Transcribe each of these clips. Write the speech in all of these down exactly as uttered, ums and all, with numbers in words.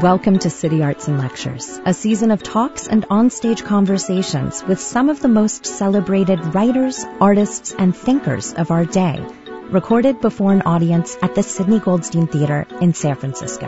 Welcome to City Arts and Lectures, a season of talks and onstage conversations with some of the most celebrated writers, artists, and thinkers of our day, recorded before an audience at the Sidney Goldstein Theater in San Francisco.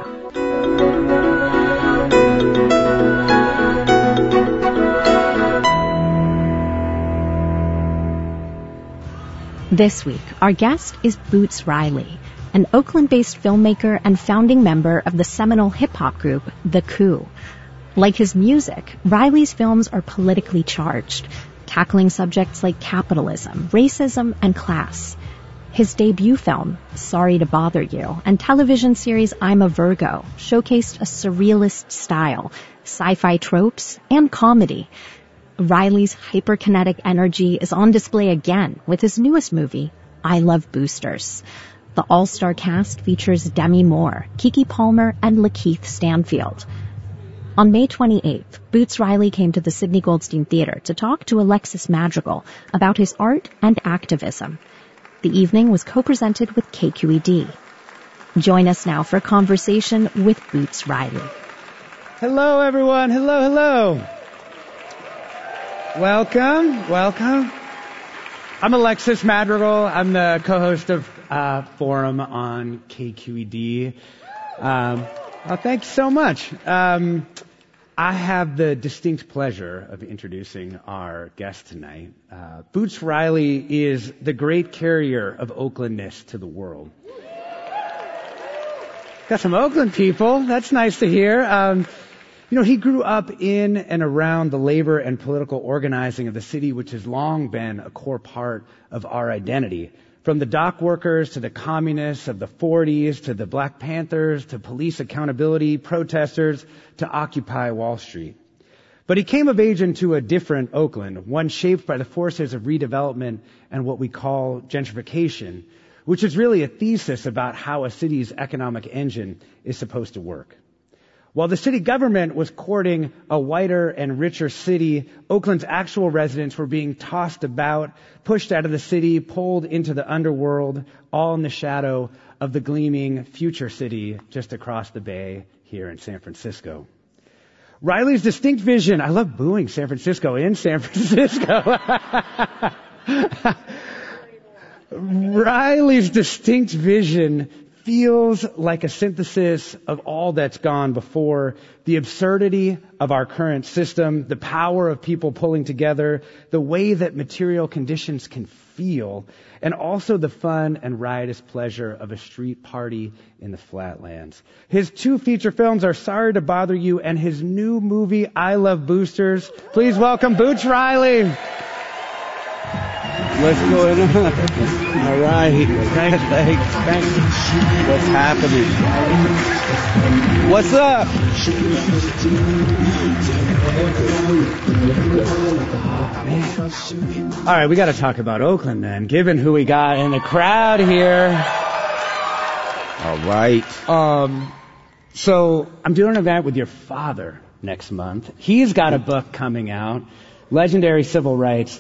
This week, our guest is Boots Riley, an Oakland-based filmmaker and founding member of the seminal hip-hop group The Coup. Like his music, Riley's films are politically charged, tackling subjects like capitalism, racism, and class. His debut film, Sorry to Bother You, and television series I'm a Virgo showcased a surrealist style, sci-fi tropes, and comedy. Riley's hyperkinetic energy is on display again with his newest movie, I Love Boosters. The all-star cast features Demi Moore, Keke Palmer, and Lakeith Stanfield. On May twenty-eighth, Boots Riley came to the Sidney Goldstein Theater to talk to Alexis Madrigal about his art and activism. The evening was co-presented with K Q E D. Join us now for a conversation with Boots Riley. Hello, everyone. Hello, hello. Welcome, welcome. I'm Alexis Madrigal. I'm the co-host of uh, Forum on K Q E D. Um, well, thank you so much. Um, I have the distinct pleasure of introducing our guest tonight. Uh, Boots Riley is the great carrier of Oaklandness to the world. Got some Oakland people. That's nice to hear. Um, You know, he grew up in and around the labor and political organizing of the city, which has long been a core part of our identity. From the dock workers to the communists of the forties, to the Black Panthers, to police accountability, protesters, to Occupy Wall Street. But he came of age into a different Oakland, one shaped by the forces of redevelopment and what we call gentrification, which is really a thesis about how a city's economic engine is supposed to work. While the city government was courting a whiter and richer city, Oakland's actual residents were being tossed about, pushed out of the city, pulled into the underworld, all in the shadow of the gleaming future city just across the bay here in San Francisco. Riley's distinct vision, I love booing San Francisco in San Francisco. Riley's distinct vision feels like a synthesis of all that's gone before, the absurdity of our current system, the power of people pulling together, the way that material conditions can feel, and also the fun and riotous pleasure of a street party in the flatlands. His two feature films are Sorry to Bother You and his new movie, I Love Boosters. Please welcome Boots Riley. What's going on? All right. Thanks, thanks, thanks. What's happening? What's up? All right, we got to talk about Oakland then, given who we got in the crowd here. All right. Um, so I'm doing an event with your father next month. He's got a book coming out, Legendary Civil Rights,